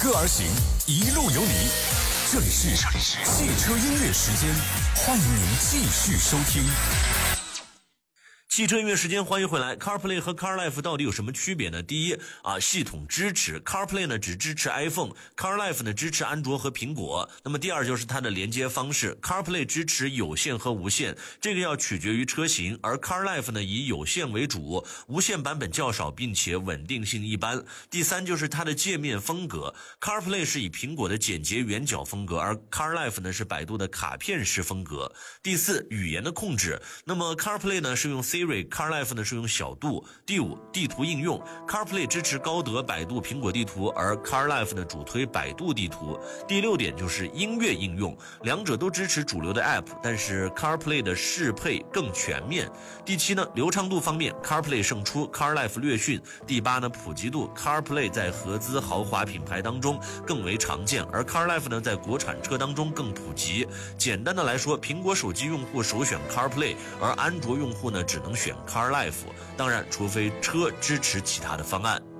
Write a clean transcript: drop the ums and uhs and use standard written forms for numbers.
歌而行，一路有你。这里是汽车音乐时间，欢迎您继续收听。 汽车音乐时间，欢迎回来。CarPlay 和 CarLife 到底有什么区别呢？第一系统支持 CarPlay 呢只支持 iPhone，CarLife 呢支持安卓和苹果。那么第二就是它的连接方式 ，CarPlay 支持有线和无线，这个要取决于车型，而 CarLife 呢以有线为主，无线版本较少，并且稳定性一般。第三就是它的界面风格 ，CarPlay 是以苹果的简洁圆角风格，而 CarLife 呢是百度的卡片式风格。第四，语言的控制，那么 CarPlay 呢是用 Siri。CarLife 呢是用小度。第五，地图应用 CarPlay 支持高德、百度、苹果地图，而 CarLife 呢主推百度地图。第六点就是音乐应用，两者都支持主流的 App， 但是 CarPlay 的适配更全面。第七呢，流畅度方面 CarPlay 胜出 ，CarLife 略逊。第八呢，普及度 CarPlay 在合资豪华品牌当中更为常见，而 CarLife 呢在国产车当中更普及。简单的来说，苹果手机用户首选 CarPlay， 而安卓用户呢只能选 CarLife， 当然除非车支持其他的方案。